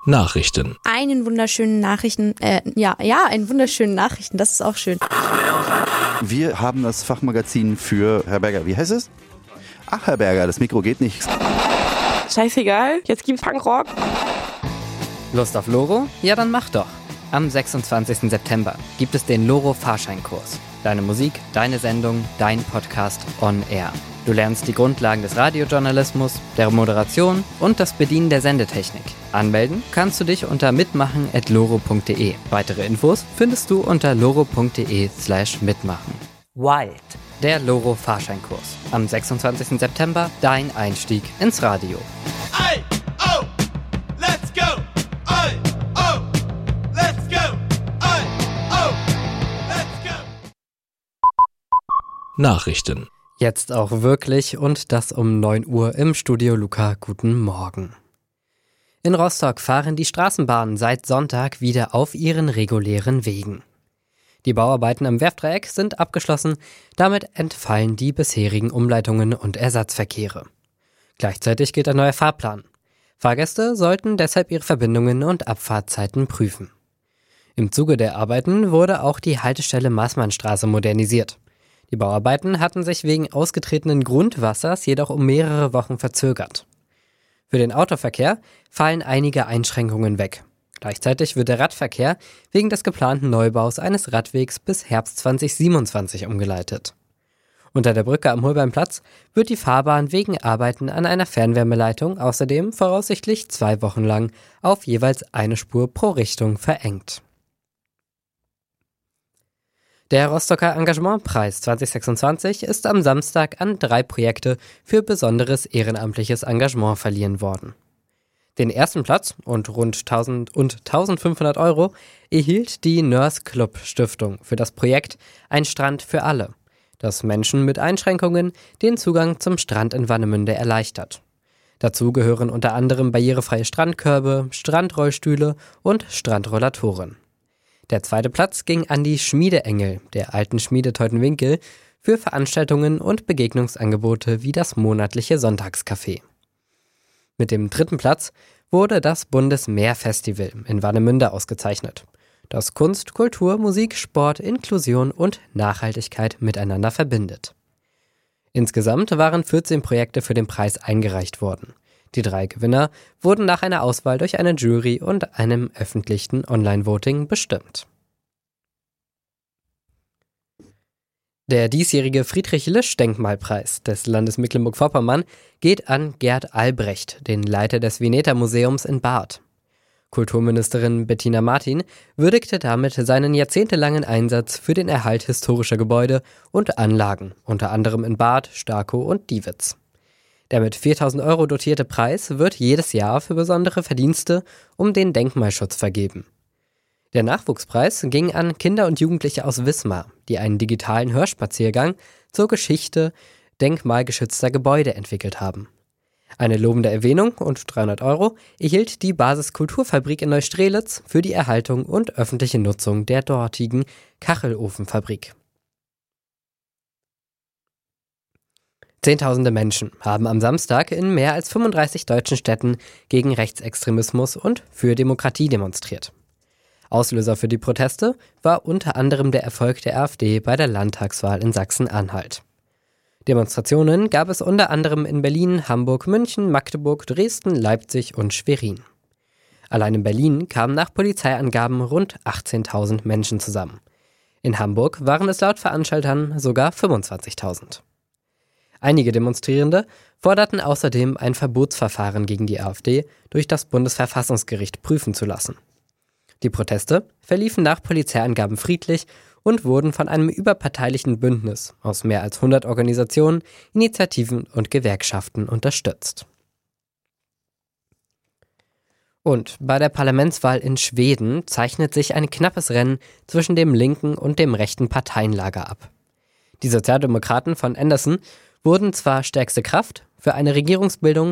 Nachrichten. Einen wunderschönen Nachrichten, einen wunderschönen Nachrichten, das ist auch schön. Wir haben das Fachmagazin für Herr Berger. Wie heißt es? Ach, Herr Berger, das Mikro geht nicht. Scheißegal, jetzt gibt's Punkrock. Lust auf Loro? Ja, dann mach doch. Am 26. September gibt es den Loro-Fahrscheinkurs. Deine Musik, deine Sendung, dein Podcast on Air. Du lernst die Grundlagen des Radiojournalismus, der Moderation und das Bedienen der Sendetechnik. Anmelden kannst du dich unter mitmachen@loro.de. Weitere Infos findest du unter loro.de/mitmachen. Wild, der Loro-Fahrscheinkurs. Am 26. September dein Einstieg ins Radio. Ay, oh, let's go! Ay, oh, let's go! Ay, oh, let's go! Nachrichten. Jetzt auch wirklich und das um 9 Uhr im Studio Luca. Guten Morgen. In Rostock fahren die Straßenbahnen seit Sonntag wieder auf ihren regulären Wegen. Die Bauarbeiten am Werftdreieck sind abgeschlossen, damit entfallen die bisherigen Umleitungen und Ersatzverkehre. Gleichzeitig gilt ein neuer Fahrplan. Fahrgäste sollten deshalb ihre Verbindungen und Abfahrtzeiten prüfen. Im Zuge der Arbeiten wurde auch die Haltestelle Maßmannstraße modernisiert. Die Bauarbeiten hatten sich wegen ausgetretenen Grundwassers jedoch um mehrere Wochen verzögert. Für den Autoverkehr fallen einige Einschränkungen weg. Gleichzeitig wird der Radverkehr wegen des geplanten Neubaus eines Radwegs bis Herbst 2027 umgeleitet. Unter der Brücke am Holbeinplatz wird die Fahrbahn wegen Arbeiten an einer Fernwärmeleitung außerdem voraussichtlich 2 Wochen lang auf jeweils eine Spur pro Richtung verengt. Der Rostocker Engagementpreis 2026 ist am Samstag an 3 Projekte für besonderes ehrenamtliches Engagement verliehen worden. Den ersten Platz und rund 1.500 Euro erhielt die Nurse Club Stiftung für das Projekt Ein Strand für alle, das Menschen mit Einschränkungen den Zugang zum Strand in Warnemünde erleichtert. Dazu gehören unter anderem barrierefreie Strandkörbe, Strandrollstühle und Strandrollatoren. Der zweite Platz ging an die Schmiedeengel der alten Schmiede Teutenwinkel für Veranstaltungen und Begegnungsangebote wie das monatliche Sonntagscafé. Mit dem dritten Platz wurde das Bundesmeerfestival in Warnemünde ausgezeichnet, das Kunst, Kultur, Musik, Sport, Inklusion und Nachhaltigkeit miteinander verbindet. Insgesamt waren 14 Projekte für den Preis eingereicht worden. Die 3 Gewinner wurden nach einer Auswahl durch eine Jury und einem öffentlichen Online-Voting bestimmt. Der diesjährige Friedrich-Lisch-Denkmalpreis des Landes Mecklenburg-Vorpommern geht an Gerd Albrecht, den Leiter des Vineta-Museums in Barth. Kulturministerin Bettina Martin würdigte damit seinen jahrzehntelangen Einsatz für den Erhalt historischer Gebäude und Anlagen, unter anderem in Barth, Starkow und Diewitz. Der mit 4.000 Euro dotierte Preis wird jedes Jahr für besondere Verdienste um den Denkmalschutz vergeben. Der Nachwuchspreis ging an Kinder und Jugendliche aus Wismar, die einen digitalen Hörspaziergang zur Geschichte denkmalgeschützter Gebäude entwickelt haben. Eine lobende Erwähnung und 300 Euro erhielt die Basiskulturfabrik in Neustrelitz für die Erhaltung und öffentliche Nutzung der dortigen Kachelofenfabrik. Zehntausende Menschen haben am Samstag in mehr als 35 deutschen Städten gegen Rechtsextremismus und für Demokratie demonstriert. Auslöser für die Proteste war unter anderem der Erfolg der AfD bei der Landtagswahl in Sachsen-Anhalt. Demonstrationen gab es unter anderem in Berlin, Hamburg, München, Magdeburg, Dresden, Leipzig und Schwerin. Allein in Berlin kamen nach Polizeiangaben rund 18.000 Menschen zusammen. In Hamburg waren es laut Veranstaltern sogar 25.000. Einige Demonstrierende forderten außerdem ein Verbotsverfahren gegen die AfD durch das Bundesverfassungsgericht prüfen zu lassen. Die Proteste verliefen nach Polizeiangaben friedlich und wurden von einem überparteilichen Bündnis aus mehr als 100 Organisationen, Initiativen und Gewerkschaften unterstützt. Und bei der Parlamentswahl in Schweden zeichnet sich ein knappes Rennen zwischen dem linken und dem rechten Parteienlager ab. Die Sozialdemokraten von Andersson wurden zwar stärkste Kraft, für eine Regierungsbildung